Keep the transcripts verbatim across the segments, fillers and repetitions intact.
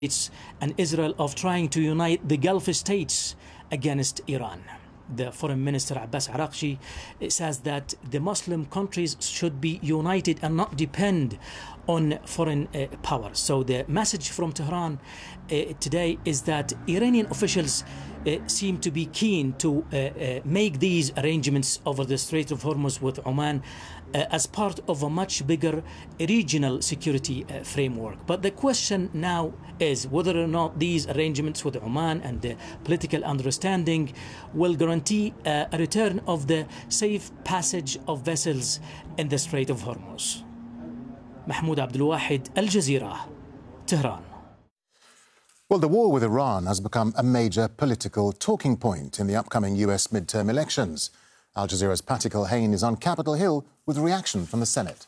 States and Israel of trying to unite the Gulf states against Iran. The Foreign Minister Abbas Araghchi says that the Muslim countries should be united and not depend on foreign uh, powers. So the message from Tehran uh, today is that Iranian officials uh, seem to be keen to uh, uh, make these arrangements over the Strait of Hormuz with Oman uh, as part of a much bigger regional security uh, framework. But the question now is whether or not these arrangements with Oman and the political understanding will guarantee uh, a return of the safe passage of vessels in the Strait of Hormuz. Mahmoud Abdul Wahid, Al Jazeera, Tehran. Well, the war with Iran has become a major political talking point in the upcoming U S midterm elections. Al Jazeera's Patty Culhane is on Capitol Hill with a reaction from the Senate.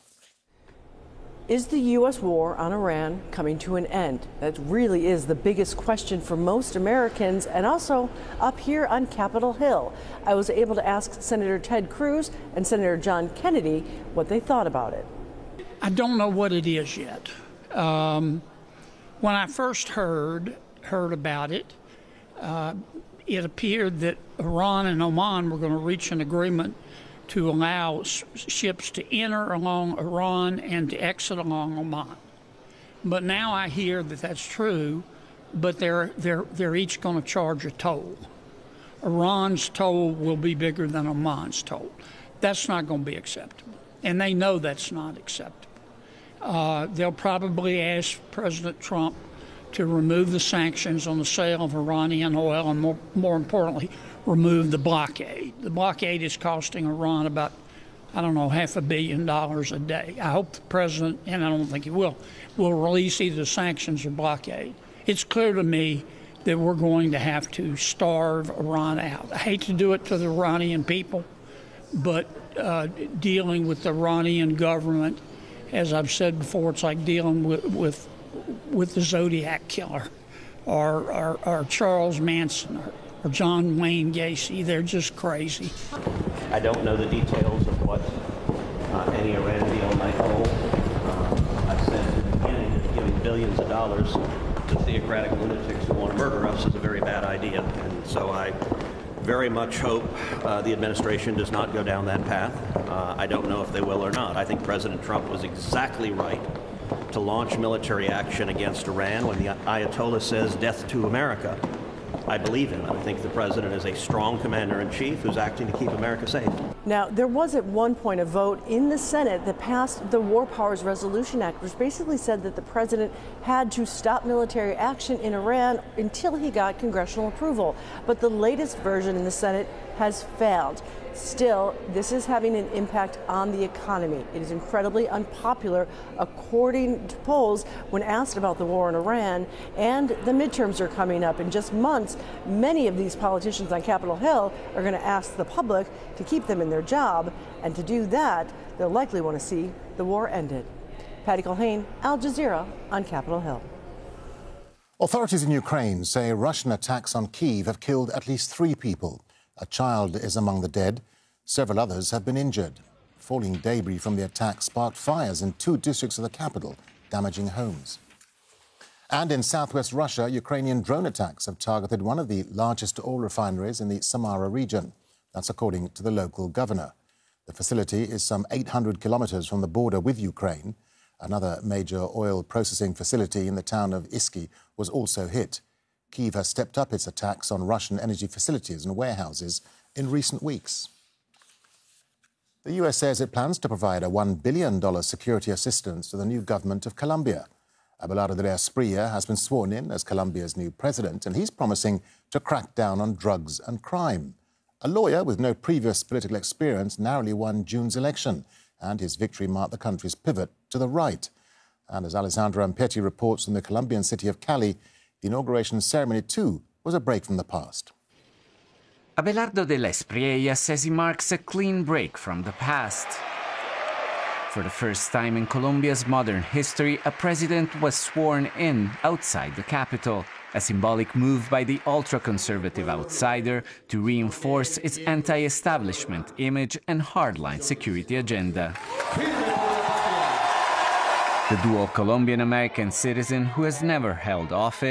Is the U S war on Iran coming to an end? That really is the biggest question for most Americans, and also up here on Capitol Hill. I was able to ask Senator Ted Cruz and Senator John Kennedy what they thought about it. I don't know what it is yet. Um, when I first heard heard about it, uh, it appeared that Iran and Oman were going to reach an agreement to allow ships to enter along Iran and to exit along Oman. But now I hear that that's true, but they're they're they're each going to charge a toll. Iran's toll will be bigger than Oman's toll. That's not going to be acceptable, and they know that's not acceptable. Uh, they'll probably ask President Trump to remove the sanctions on the sale of Iranian oil and, more, more importantly, remove the blockade. The blockade is costing Iran about, I don't know, half a billion dollars a day. I hope the president, and I don't think he will, will release either the sanctions or blockade. It's clear to me that we're going to have to starve Iran out. I hate to do it to the Iranian people, but uh, dealing with the Iranian government, as I've said before, it's like dealing with with, with the Zodiac killer or, or, or Charles Manson or, or John Wayne Gacy. They're just crazy. I don't know the details of what uh, any Iran deal might hold. Uh, I've said at the beginning that giving billions of dollars to theocratic lunatics who want to murder us is a very bad idea. And so I very much hope uh, the administration does not go down that path. Uh, I don't know if they will or not. I think President Trump was exactly right to launch military action against Iran when the Ayatollah says death to America. I believe him. I think the president is a strong commander-in-chief who's acting to keep America safe. Now, there was at one point a vote in the Senate that passed the War Powers Resolution Act, which basically said that the president had to stop military action in Iran until he got congressional approval. But the latest version in the Senate has failed. Still, this is having an impact on the economy. It is incredibly unpopular, according to polls, when asked about the war in Iran. And the midterms are coming up in just months. Many of these politicians on Capitol Hill are going to ask the public to keep them in their job. And to do that, they'll likely want to see the war ended. Patty Culhane, Al Jazeera on Capitol Hill. Authorities in Ukraine say Russian attacks on Kyiv have killed at least three people. A child is among the dead. Several others have been injured. Falling debris from the attack sparked fires in two districts of the capital, damaging homes. And in southwest Russia, Ukrainian drone attacks have targeted one of the largest oil refineries in the Samara region. That's according to the local governor. The facility is some eight hundred kilometers from the border with Ukraine. Another major oil processing facility in the town of Isky was also hit. Kyiv has stepped up its attacks on Russian energy facilities and warehouses in recent weeks. The U S says it plans to provide a one billion dollars security assistance to the new government of Colombia. Abelardo de Espriella has been sworn in as Colombia's new president, and he's promising to crack down on drugs and crime. A lawyer with no previous political experience narrowly won June's election, and his victory marked the country's pivot to the right. And as Alessandra Ampetti reports from the Colombian city of Cali, the inauguration ceremony, too, was a break from the past. Abelardo de Espriella says he marks a clean break from the past. For the first time in Colombia's modern history, a president was sworn in outside the capital, a symbolic move by the ultra-conservative outsider to reinforce its anti-establishment image and hardline security agenda. The dual Colombian-American citizen, who has never held office,